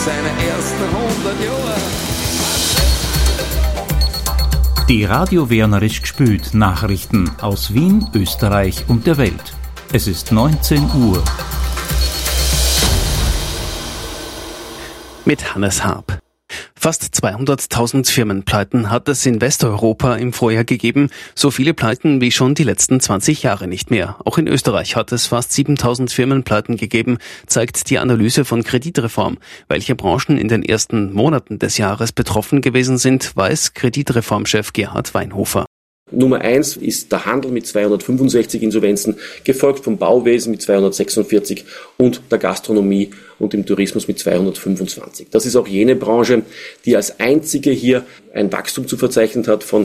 Seine ersten 100 Jahre. Die Radio Wernerisch gespült Nachrichten aus Wien, Österreich und der Welt. Es ist 19 Uhr. Mit Hannes Harp. Fast 200.000 Firmenpleiten hat es in Westeuropa im Vorjahr gegeben. So viele Pleiten wie schon die letzten 20 Jahre nicht mehr. Auch in Österreich hat es fast 7.000 Firmenpleiten gegeben, zeigt die Analyse von Kreditreform. Welche Branchen in den ersten Monaten des Jahres betroffen gewesen sind, weiß Kreditreformchef Gerhard Weinhofer. Nummer 1 ist der Handel mit 265 Insolvenzen, gefolgt vom Bauwesen mit 246 und der Gastronomie und dem Tourismus mit 225. Das ist auch jene Branche, die als einzige hier ein Wachstum zu verzeichnen hat von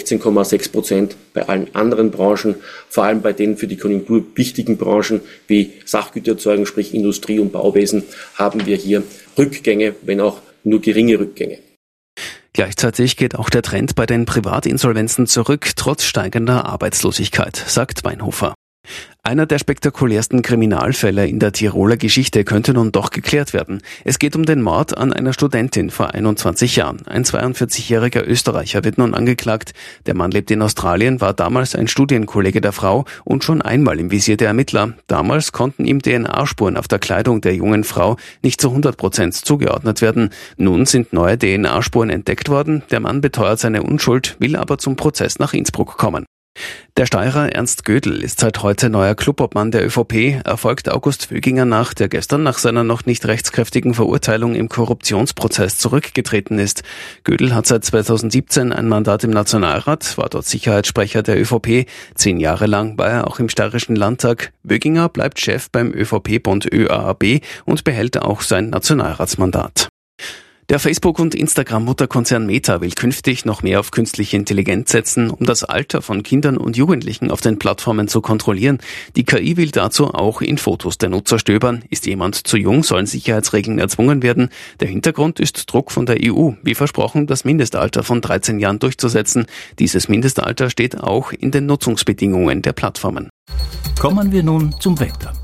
16,6%. Bei allen anderen Branchen, vor allem bei den für die Konjunktur wichtigen Branchen wie Sachgütererzeugung, sprich Industrie und Bauwesen, haben wir hier Rückgänge, wenn auch nur geringe Rückgänge. Gleichzeitig geht auch der Trend bei den Privatinsolvenzen zurück, trotz steigender Arbeitslosigkeit, sagt Weinhofer. Einer der spektakulärsten Kriminalfälle in der Tiroler Geschichte könnte nun doch geklärt werden. Es geht um den Mord an einer Studentin vor 21 Jahren. Ein 42-jähriger Österreicher wird nun angeklagt. Der Mann lebt in Australien, war damals ein Studienkollege der Frau und schon einmal im Visier der Ermittler. Damals konnten ihm DNA-Spuren auf der Kleidung der jungen Frau nicht zu 100% zugeordnet werden. Nun sind neue DNA-Spuren entdeckt worden. Der Mann beteuert seine Unschuld, will aber zum Prozess nach Innsbruck kommen. Der Steirer Ernst Gödel ist seit heute neuer Clubobmann der ÖVP, erfolgt August Wöginger nach, der gestern nach seiner noch nicht rechtskräftigen Verurteilung im Korruptionsprozess zurückgetreten ist. Gödel hat seit 2017 ein Mandat im Nationalrat, war dort Sicherheitssprecher der ÖVP. 10 Jahre lang war er auch im Steirischen Landtag. Wöginger bleibt Chef beim ÖVP-Bund ÖAAB und behält auch sein Nationalratsmandat. Der Facebook- und Instagram-Mutterkonzern Meta will künftig noch mehr auf künstliche Intelligenz setzen, um das Alter von Kindern und Jugendlichen auf den Plattformen zu kontrollieren. Die KI will dazu auch in Fotos der Nutzer stöbern. Ist jemand zu jung, sollen Sicherheitsregeln erzwungen werden. Der Hintergrund ist Druck von der EU, wie versprochen, das Mindestalter von 13 Jahren durchzusetzen. Dieses Mindestalter steht auch in den Nutzungsbedingungen der Plattformen. Kommen wir nun zum Wetter.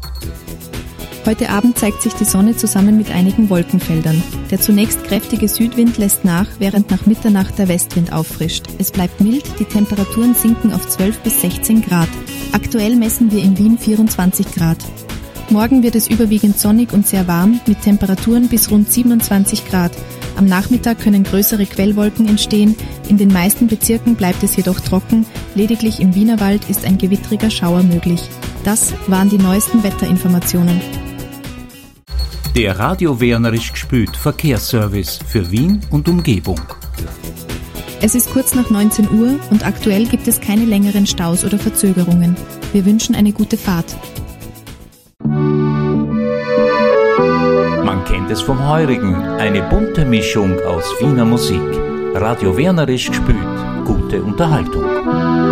Heute Abend zeigt sich die Sonne zusammen mit einigen Wolkenfeldern. Der zunächst kräftige Südwind lässt nach, während nach Mitternacht der Westwind auffrischt. Es bleibt mild, die Temperaturen sinken auf 12 bis 16 Grad. Aktuell messen wir in Wien 24 Grad. Morgen wird es überwiegend sonnig und sehr warm, mit Temperaturen bis rund 27 Grad. Am Nachmittag können größere Quellwolken entstehen. In den meisten Bezirken bleibt es jedoch trocken. Lediglich im Wienerwald ist ein gewittriger Schauer möglich. Das waren die neuesten Wetterinformationen. Der Radio Wernerisch gespült Verkehrsservice für Wien und Umgebung. Es ist kurz nach 19 Uhr und aktuell gibt es keine längeren Staus oder Verzögerungen. Wir wünschen eine gute Fahrt. Man kennt es vom Heurigen, eine bunte Mischung aus Wiener Musik. Radio Wernerisch gespült, gute Unterhaltung.